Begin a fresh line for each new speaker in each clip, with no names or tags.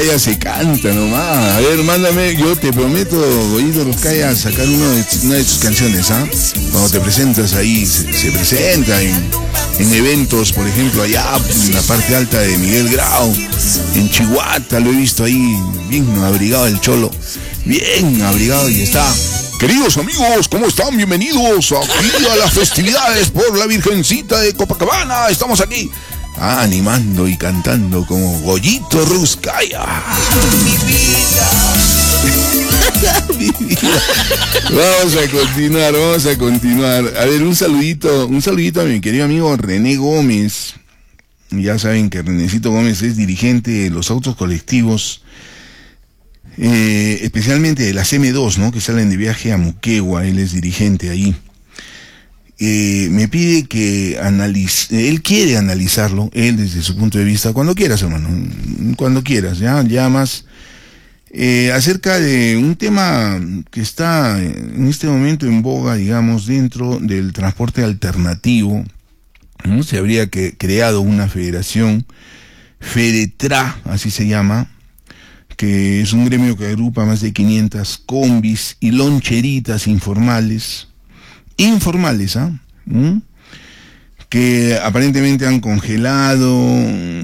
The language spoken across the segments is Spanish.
Ruscaya se canta nomás. A ver, mándame, yo te prometo, Goyito Ruscaya, sacar una de tus canciones, ¿ah? Cuando te presentas ahí, se presenta en eventos, por ejemplo, allá en la parte alta de Miguel Grau, en Chihuahua, lo he visto ahí, bien abrigado el cholo, bien abrigado y está. Queridos amigos, ¿cómo están? Bienvenidos aquí a las festividades por la Virgencita de Copacabana. Estamos aquí animando y cantando como Goyito Ruscaya. Mi vida. Vamos a continuar. A ver, un saludito a mi querido amigo René Gómez. Ya saben que Renecito Gómez es dirigente de los autos colectivos, especialmente de las M2, ¿no? Que salen de viaje a Moquegua. Él es dirigente ahí. Me pide que él quiere analizarlo, él desde su punto de vista, cuando quieras, hermano, cuando quieras, ya más, acerca de un tema que está en este momento en boga, digamos, dentro del transporte alternativo, ¿no? Se habría creado una federación, Fedetra, así se llama, que es un gremio que agrupa más de 500 combis y loncheritas informales, que aparentemente han congelado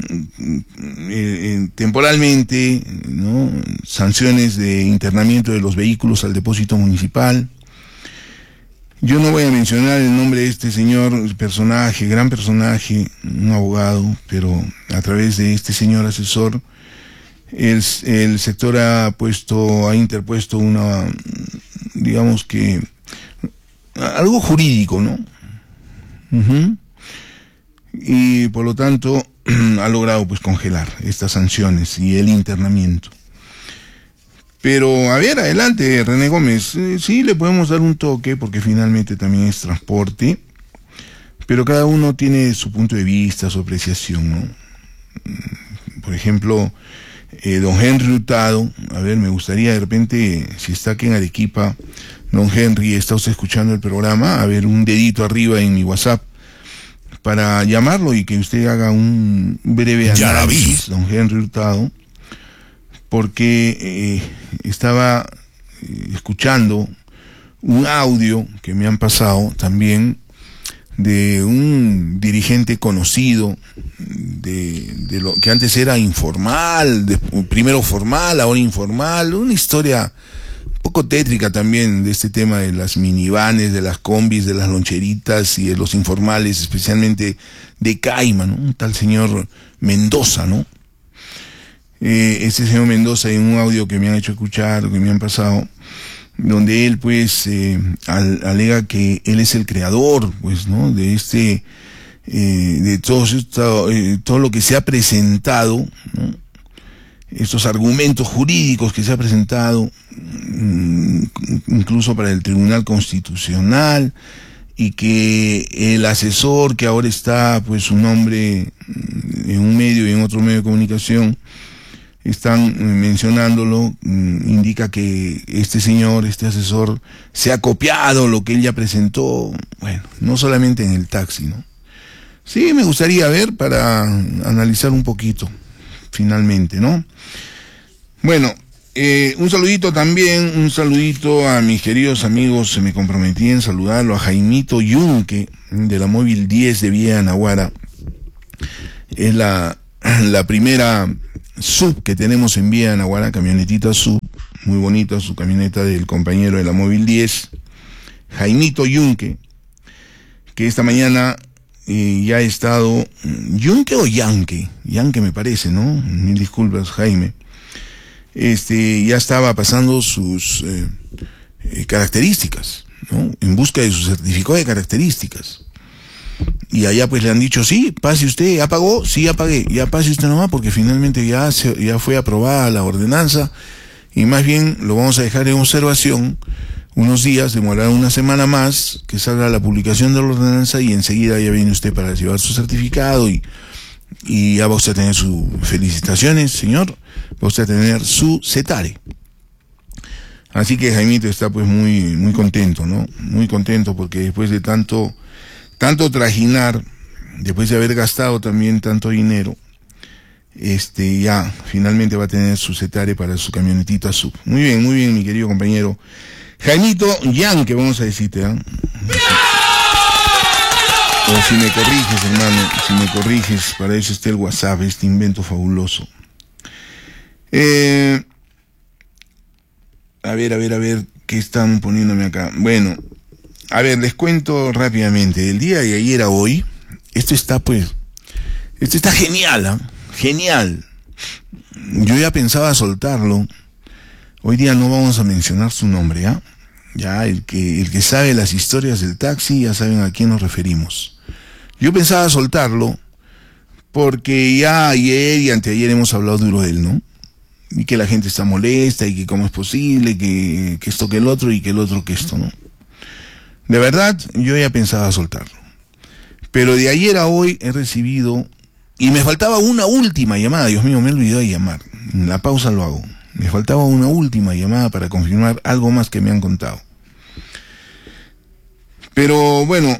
temporalmente, ¿no? Sanciones de internamiento de los vehículos al depósito municipal. Yo no voy a mencionar el nombre de este señor, gran personaje, un abogado, pero a través de este señor asesor, el sector ha interpuesto una, digamos que, algo jurídico, ¿no? Y por lo tanto ha logrado pues congelar estas sanciones y el internamiento. Pero a ver, adelante, René Gómez, sí le podemos dar un toque porque finalmente también es transporte, pero cada uno tiene su punto de vista, su apreciación, ¿no? Por ejemplo, don Henry Hurtado, a ver, me gustaría de repente, si está aquí en Arequipa, don Henry, ¿está usted escuchando el programa? A ver, un dedito arriba en mi WhatsApp para llamarlo y que usted haga un breve análisis, don Henry Hurtado, porque estaba escuchando un audio que me han pasado también de un dirigente conocido de lo que antes era informal, primero formal, ahora informal, una historia poco tétrica también de este tema de las minivanes, de las combis, de las loncheritas y de los informales, especialmente de Caima, ¿no? Un tal señor Mendoza, ¿no? Este señor Mendoza, en un audio que me han hecho escuchar, que me han pasado, donde él pues alega que él es el creador, pues, ¿no? De de todo lo que se ha presentado, ¿no? Estos argumentos jurídicos que se ha presentado, incluso para el Tribunal Constitucional, y que el asesor que ahora está, pues, su nombre en un medio y en otro medio de comunicación, están mencionándolo, indica que este señor, este asesor, se ha copiado lo que él ya presentó, bueno, no solamente en el taxi, ¿no? Sí, me gustaría ver para analizar un poquito, finalmente, ¿no? Bueno, un saludito a mis queridos amigos, me comprometí en saludarlo, a Jaimito Yunque, de la Móvil 10 de Villa Anaguara. Es la primera sub que tenemos en Villa Anaguara, camionetita sub, muy bonita su camioneta del compañero de la Móvil 10, Jaimito Yunque, que esta mañana ya ha estado, Yunque o Yanque me parece, ¿no? Mil disculpas, Jaime. Ya estaba pasando sus características, ¿no? En busca de su certificado de características. Y allá pues le han dicho, sí, pase usted, ¿ya pagó? Sí, ya pagué, ya pase usted nomás porque finalmente ya fue aprobada la ordenanza y más bien lo vamos a dejar en observación unos días, demorará una semana más que salga la publicación de la ordenanza y enseguida ya viene usted para llevar su certificado y ya va usted a tener sus felicitaciones, señor, va usted a tener su CETARE. Así que Jaimito está pues muy contento, ¿no? Muy contento porque después de tanto trajinar, después de haber gastado también tanto dinero, ya finalmente va a tener su Cetare para su camionetita sub. Muy bien, mi querido compañero Jaimito Yan, que vamos a decirte, ¿eh? O si me corriges, hermano, si me corriges, para eso está el WhatsApp, este invento fabuloso. A ver, ¿qué están poniéndome acá? Bueno, a ver, les cuento rápidamente. Del día de ayer a hoy, esto está genial, ¿eh? Genial. Yo ya pensaba soltarlo. Hoy día no vamos a mencionar su nombre, ¿ah? Ya, el que sabe las historias del taxi, ya saben a quién nos referimos. Yo pensaba soltarlo, porque ya ayer y anteayer hemos hablado duro de él, ¿no? Y que la gente está molesta, y que cómo es posible, que esto que el otro, y que el otro que esto, ¿no? De verdad, yo ya pensaba soltarlo. Pero de ayer a hoy he recibido, y me faltaba una última llamada, Dios mío, me he olvidado de llamar. En la pausa lo hago. Me faltaba una última llamada para confirmar algo más que me han contado. Pero bueno,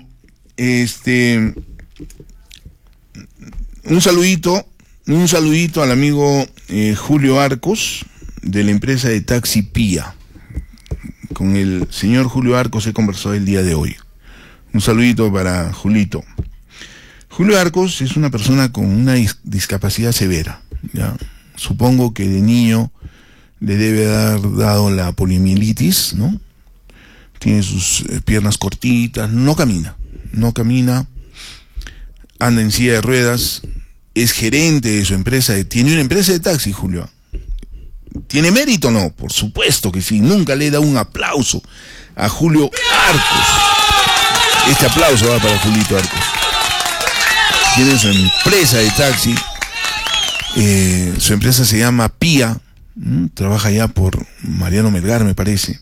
un saludito al amigo Julio Arcos, de la empresa de taxi Pía. Con el señor Julio Arcos he conversado el día de hoy. Un saludito para Julito. Julio Arcos es una persona con una discapacidad severa, ¿ya? Supongo que de niño le debe haber dado la poliomielitis, ¿no? Tiene sus piernas cortitas, no camina, anda en silla de ruedas, es gerente de su empresa, tiene una empresa de taxi, Julio. ¿Tiene mérito? No, por supuesto que sí. Nunca le he dado un aplauso a Julio Arcos. Este aplauso va para Julito Arcos. Tiene su empresa de taxi, su empresa se llama Pía, trabaja ya por Mariano Melgar, me parece.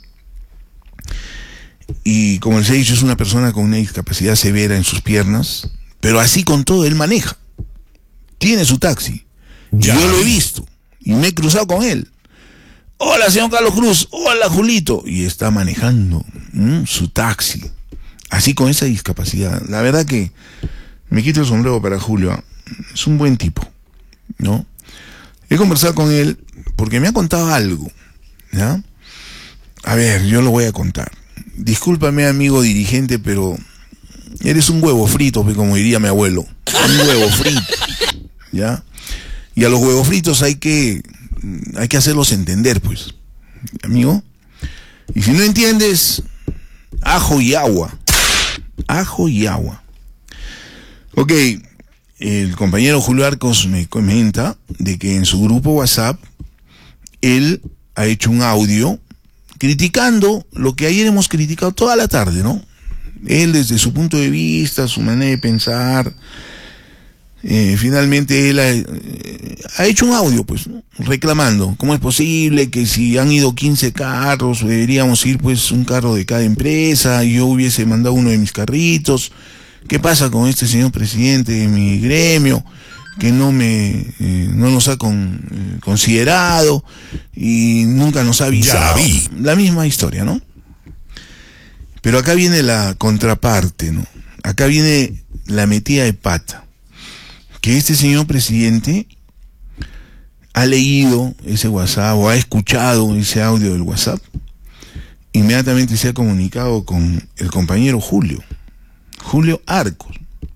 Y como les he dicho, es una persona con una discapacidad severa en sus piernas, pero así con todo él maneja. Tiene su taxi. Ya. Yo lo he visto y me he cruzado con él. Hola, señor Carlos Cruz. Hola, Julito. Y está manejando su taxi. Así con esa discapacidad. La verdad que me quito el sombrero para Julio. Es un buen tipo, ¿no? He conversado con él porque me ha contado algo, ¿ya? A ver, yo lo voy a contar. Discúlpame, amigo dirigente, pero eres un huevo frito, como diría mi abuelo. Un huevo frito, ¿ya? Y a los huevos fritos hay que hacerlos entender, pues, amigo. Y si no entiendes, ajo y agua. Ajo y agua. Ok, el compañero Julio Arcos me comenta de que en su grupo WhatsApp él ha hecho un audio criticando lo que ayer hemos criticado toda la tarde, ¿no? Él desde su punto de vista, su manera de pensar, finalmente él ha hecho un audio, pues, ¿no? Reclamando cómo es posible que si han ido 15 carros, deberíamos ir pues un carro de cada empresa, y yo hubiese mandado uno de mis carritos. ¿Qué pasa con este señor presidente de mi gremio, que no nos ha considerado y nunca nos ha avisado? La misma historia, ¿no? Pero acá viene la contraparte, ¿no? Acá viene la metida de pata. Que este señor presidente ha leído ese WhatsApp o ha escuchado ese audio del WhatsApp, inmediatamente se ha comunicado con el compañero Julio Arcos,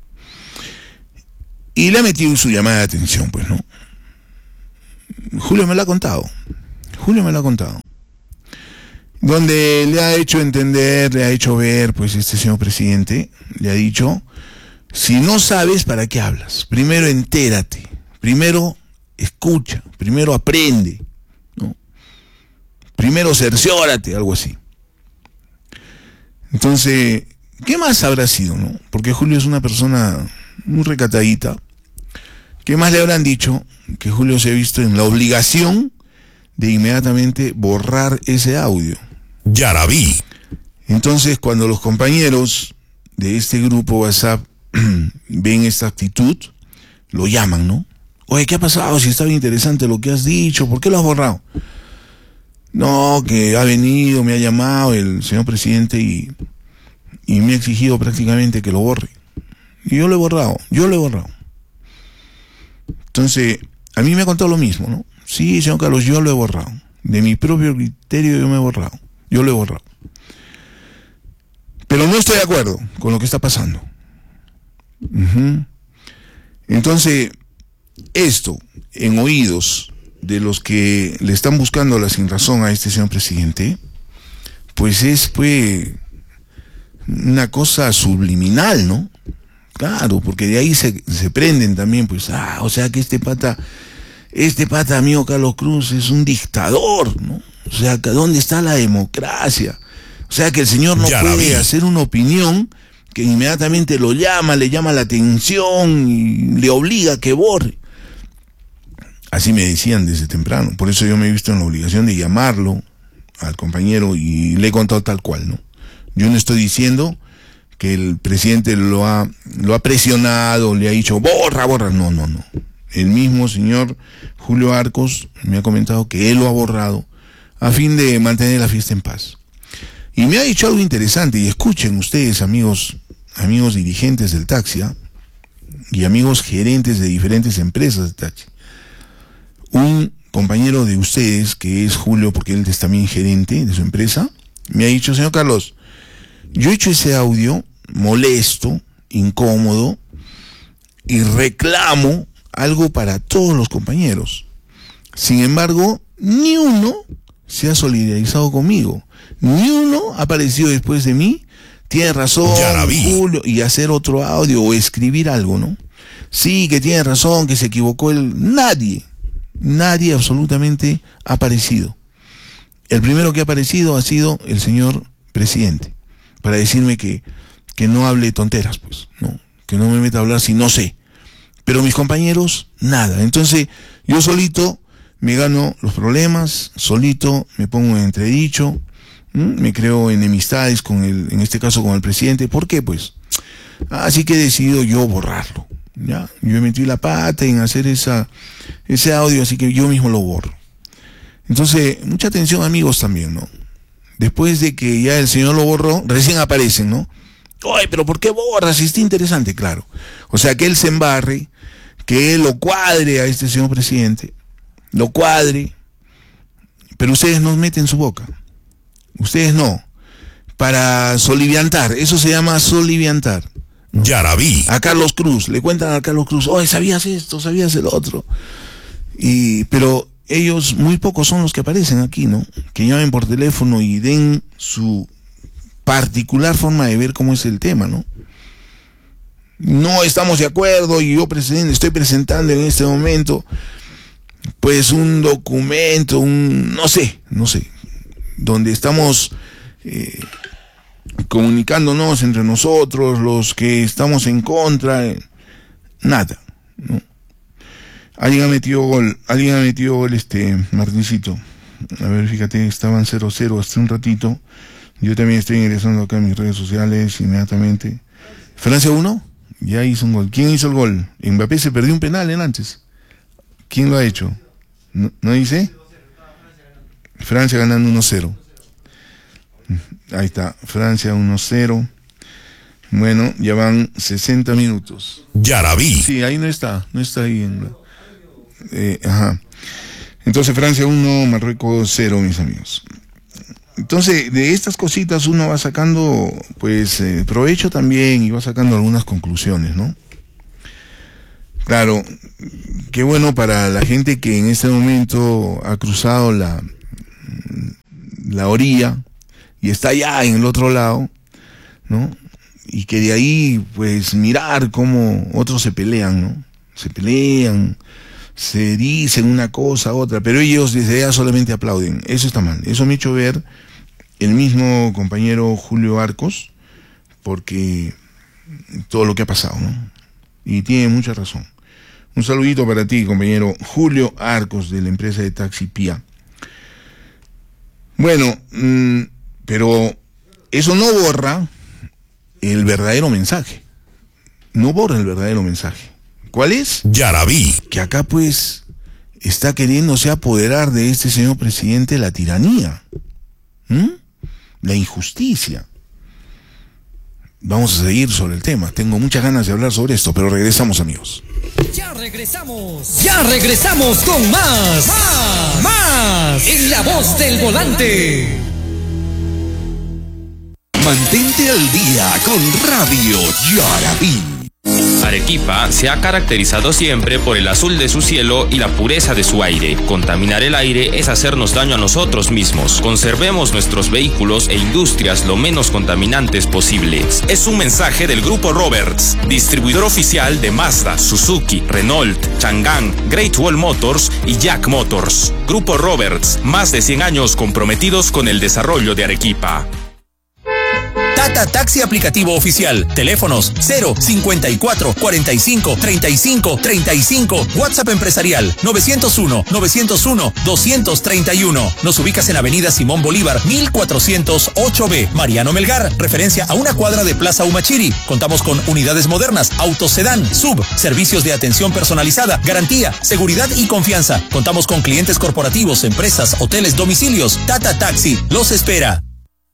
y le ha metido su llamada de atención, pues, ¿no? Julio me lo ha contado, donde le ha hecho entender, le ha hecho ver, pues, este señor presidente le ha dicho: si no sabes, ¿para qué hablas? Primero entérate, primero escucha, primero aprende, ¿no? Primero cerciórate, algo así. Entonces, ¿qué más habrá sido, no? Porque Julio es una persona muy recatadita. ¿Qué más le habrán dicho? Que Julio se ha visto en la obligación de inmediatamente borrar ese audio. Ya la vi. Entonces, cuando los compañeros de este grupo WhatsApp ven esta actitud, lo llaman, ¿no? Oye, ¿qué ha pasado? Si estaba interesante lo que has dicho, ¿por qué lo has borrado? No, que ha venido, me ha llamado el señor presidente y me ha exigido prácticamente que lo borre. Y yo lo he borrado. Entonces, a mí me ha contado lo mismo, ¿no? Sí, señor Carlos, yo lo he borrado. De mi propio criterio yo me he borrado. Yo lo he borrado. Pero no estoy de acuerdo con lo que está pasando. Entonces, esto, en oídos de los que le están buscando la sinrazón a este señor presidente, pues es una cosa subliminal, ¿no? Claro, porque de ahí se prenden también, pues, o sea que este pata amigo Carlos Cruz es un dictador, ¿no? O sea, que ¿dónde está la democracia? O sea que el señor no puede hacer una opinión que inmediatamente le llama la atención y le obliga a que borre. Así me decían desde temprano, por eso yo me he visto en la obligación de llamarlo al compañero y le he contado tal cual, ¿no? Yo no estoy diciendo que el presidente lo ha presionado, le ha dicho borra, no. El mismo señor Julio Arcos me ha comentado que él lo ha borrado a fin de mantener la fiesta en paz. Y me ha dicho algo interesante, y escuchen ustedes, amigos dirigentes del taxi, y amigos gerentes de diferentes empresas de taxi. Un compañero de ustedes, que es Julio, porque él es también gerente de su empresa, me ha dicho, señor Carlos, yo he hecho ese audio molesto, incómodo, y reclamo algo para todos los compañeros. Sin embargo, ni uno se ha solidarizado conmigo. Ni uno ha aparecido después de mí. Tiene razón, Julio, y hacer otro audio o escribir algo, ¿no? Sí, que tiene razón, que se equivocó él. Nadie absolutamente ha aparecido. El primero que ha aparecido ha sido el señor presidente, para decirme que no hable tonteras, pues, ¿no? Que no me meta a hablar si no sé. Pero mis compañeros, nada. Entonces, yo solito me gano los problemas, solito me pongo en entredicho, me creo enemistades en este caso con el presidente. ¿Por qué? Pues, así que he decidido yo borrarlo, ¿ya? Yo he metido la pata en hacer ese audio, así que yo mismo lo borro. Entonces, mucha atención, amigos, también, ¿no? Después de que ya el señor lo borró, recién aparecen, ¿no? Oye, pero ¿por qué borras? Si está interesante, claro. O sea, que él se embarre, que él lo cuadre a este señor presidente, lo cuadre, pero ustedes no meten su boca. Ustedes no. Para soliviantar, eso se llama soliviantar, ¿no?
Yaraví.
A Carlos Cruz, le cuentan a Carlos Cruz, oye, ¿sabías esto? ¿Sabías el otro? Pero ellos, muy pocos son los que aparecen aquí, ¿no? Que llamen por teléfono y den su particular forma de ver cómo es el tema, ¿no? No estamos de acuerdo y yo estoy presentando en este momento pues un documento, no sé, donde estamos comunicándonos entre nosotros, los que estamos en contra, nada, ¿no? Alguien ha metido gol, Martincito. A ver, fíjate, estaban 0-0 hasta un ratito. Yo también estoy ingresando acá en mis redes sociales inmediatamente. Francia 1, ya hizo un gol. ¿Quién hizo el gol? Mbappé se perdió un penal en antes. ¿Quién lo ha hecho? ¿No dice? Francia ganando 1-0. Ahí está, Francia 1-0. Bueno, ya van 60 minutos.
Yaraví.
Sí, ahí no está ahí ajá. Entonces Francia 1, Marruecos 0, mis amigos. Entonces, de estas cositas uno va sacando, pues, provecho también y va sacando algunas conclusiones, ¿no? Claro, qué bueno para la gente que en este momento ha cruzado la orilla y está allá en el otro lado, ¿no? Y que de ahí, pues, mirar cómo otros se pelean, ¿no? Se pelean, se dicen una cosa, otra, pero ellos desde allá solamente aplauden. Eso está mal. Eso me ha hecho ver el mismo compañero Julio Arcos, porque todo lo que ha pasado, ¿no? Y tiene mucha razón. Un saludito para ti, compañero Julio Arcos, de la empresa de taxi Pía. Bueno, pero eso no borra el verdadero mensaje. No borra el verdadero mensaje. ¿Cuál es?
Yaraví.
Que acá, pues, está queriéndose apoderar de este señor presidente la tiranía, la injusticia. Vamos a seguir sobre el tema. Tengo muchas ganas de hablar sobre esto, pero regresamos, amigos.
Ya regresamos con más en La Voz del Volante.
Mantente al día con Radio Yarabí.
Arequipa se ha caracterizado siempre por el azul de su cielo y la pureza de su aire. Contaminar el aire es hacernos daño a nosotros mismos. Conservemos nuestros vehículos e industrias lo menos contaminantes posibles. Es un mensaje del Grupo Roberts, distribuidor oficial de Mazda, Suzuki, Renault, Chang'an, Great Wall Motors y Jack Motors. Grupo Roberts, más de 100 años comprometidos con el desarrollo de Arequipa.
Tata Taxi aplicativo oficial. Teléfonos 054 45 35 35. WhatsApp empresarial 901 231. Nos ubicas en Avenida Simón Bolívar 1408B. Mariano Melgar, referencia a una cuadra de Plaza Humachiri. Contamos con unidades modernas, autos sedán, sub, servicios de atención personalizada, garantía, seguridad y confianza. Contamos con clientes corporativos, empresas, hoteles, domicilios. Tata Taxi los espera.